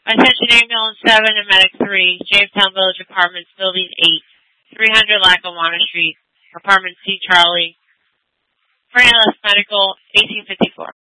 Attention Ambulance 7 and Medic 3, Jamestown Village Apartments, Building 8, 300 Lackawanna Street, Apartment C, Charlie. Fernandez Medical, 1854.